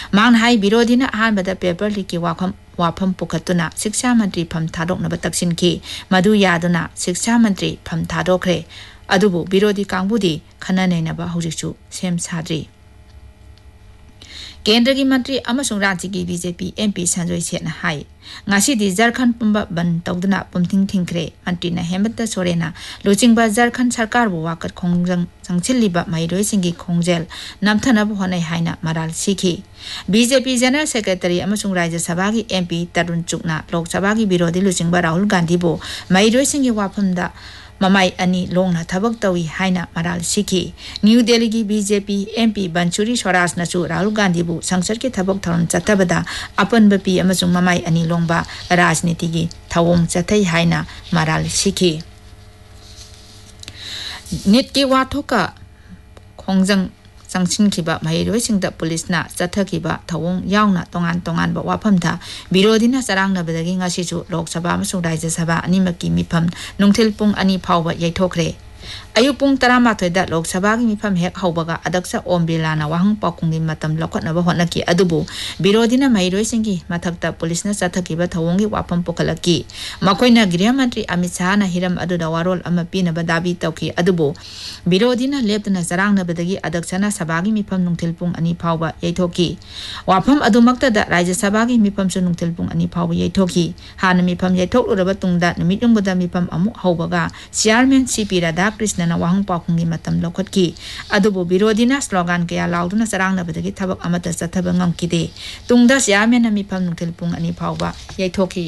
मान हाई विरोधी न अहानबद पेपर लीक की वाफम पुखतुना शिक्षा मंत्री फम थादोकनब तक्सिनखी मधु यादुना शिक्षा मंत्री फम थादोखरे अदुबु विरोधी कांगबुदी खननैनब हौजिकसु सेम साद्री केंद्र की मंत्री अमसुंग राज्य की बीजेपी एमपी संजय सेना हाई ngasi झारखंड पुंबा बन तौदना पुमथिंग थिंखरे मंत्री न हेमंत सोरेना लुचिंगबा झारखंड सरकार बु वाकत खोंजंग संगचिलिबा माइरोय सिंगी खोंजेल नमथनब होनाय हाइना मराल सिखी बीजेपी जनरल सेक्रेटरी अमसुंग राज्य सभा की एमपी तरुण चुकना लोक सभा की विरोधी लुचिंगबा राहुल गांधी बु माइरोय सिंगी वाफमदा ममाई अनि लोंगना थबक तवी हाइना मराल सिखी न्यू दिल्ली की बीजेपी एमपी बंसुरी स्वराज नसु राहुल गांधी बु संसद के थबक थरम चतबदा अपन बपी अमसुंग ममाई अनि लोंगबा राजनीति की थवोंग चथै हाइना मराल सिखी नित के वाथोका खोंजंग संगसिनखिबा महिरोयसिंगदा पुलिसना चथखिबा थवोंग यावना तोंगान तोंगान बा वाफमदा विरोधीना चरांगनबदगी ngasisu लोक सभा अमसुंग राज्य सभा अनिमकी मिफम नुंगथिल पुंग अनि फावबा यैथोखरे अयु पुंग 13 दा लोक सभा की मिफम हेक हौबगा अध्यक्ष ओम बिरलाना वाहंग पाकुंगी मतम लखनबा होनकी अदुबु विरोधीना महिरोयसिंगी मथक्ता पुलिसना चथखिबा थवोंगी वाफम पोखलकी मखोइना गृह मंत्री अमित शाह ना हिरम अदुदा वारोल अमा पिनबा दाबी तौखी अदुबु विरोधीना लेपतना चरांगनबदगी अध्यक्षना सभा की मिफम नुंगथिल पुंग अनि फावबा यैथोकी वाफम अदुमक्तदा राज्य सभा की मिफम सु नुंगथिल पुंग अनि फावबा यैथोकी हाना मिफम यैथोकलुरबा तुंगदा नुमितुंगदा मिफम अमु हौबगा चेयरमैन सीपी राधा कृष्ण वाहंग पाकुंगी मतम लौखटकी अदुबु विरोधीना स्लोगन कया लाउदुना चरांगनबदगी थबक अमता चथब ngamkide tungda चेयरमैन मिफम नुंगथिल पुंग अनि फावबा यैथोकी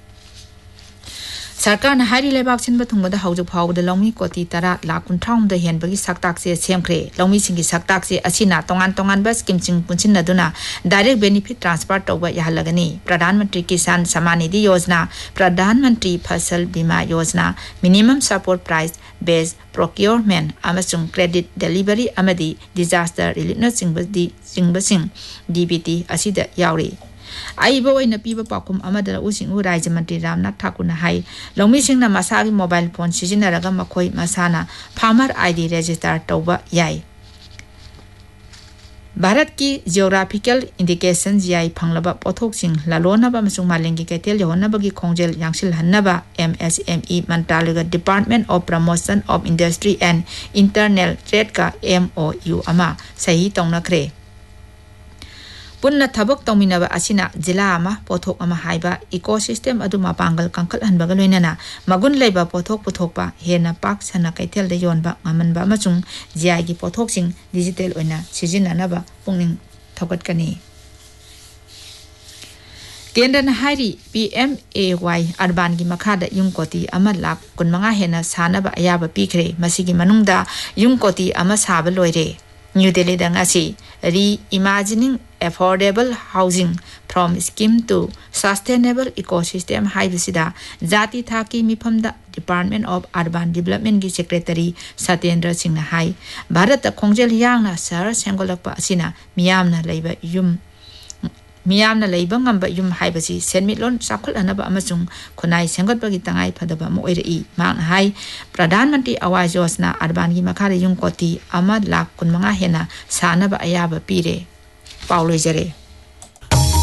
सरकार न हारी लेबाक छिनबा थुंगबदा हौजु फावदा लौमी कोटी 10 लाख 53 हेनबगी सक्ताक से सेमख्रे लौमी सिंगी सक्ताक से असिना तोंगान तोंगान बस किमचिंग पुंचिनदुना डायरेक्ट बेनिफिट ट्रांसफर तौबा याहलगनी प्रधानमंत्री किसान सम्मान निधि योजना प्रधानमंत्री फसल बीमा योजना minimum support price based procurement अमसुंग credit delivery अमदी disaster relief सिंग डीबीटी असिदा यावरी आइबो ओइना पीबा पाकुम अमदला उसिंगु राज्य मंत्री Ramnath Thakur high लौमी सिंगना मसागी mobile phone सिजिनरगा मखोई मसाना farmer ID register तौबा याई भारत की जियोग्राफिकल इंडिकेशन जीआई फंगलबा पोथोकसिंग लालोनबा अमसुंग मालेंगी कैथेल योहनबगी खोंजेल यांगसिल हन्नबा एमएसएमई मंत्रालय department of promotion of industry and internal trade का एमओयू अमा सही तौनखरे पुन्ना थबक तौमिनबा असिना जिला अमा पोथोक अमा हाइबा इकोसिस्टम अदुमा पांगल कंकल हनबगा लोइनना मगुन लेबा पोथोक पुथोकपा हेना पाक सना कैथेल दे योनबा ngamenba amachung GI gi pothok digital oina sijinanaba pungning thokatkani केंद्र न हारी PMAY अर्बान की मखादा युम कोटी अमा लाख 15 हेना सानबा अयाबा पीखरे मसिगी मनुंगदा युम कोटी अमा साबा लोइरे new Delhi दंगासी reimagining affordable housing from scheme to sustainable ecosystem हाइबसिदा जाति थाकी मिफमदा डिपार्टमेंट ऑफ अर्बन डेवलपमेंट की सेक्रेटरी सत्येंद्र सिंह हाई भारत खोंजेल यांगना शहर सेंगोलकपा असिना मियामना लेबा युम मियामना लेबा ngamba yum haibasi senmitlon sakhul anaba amasung khunai sengatbagi tangai phadaba mo oirei mang hai pradhan mantri awas yojana arban gi makhare yung koti ama lakh 15 hena sanaba ayaba pire pauloi jare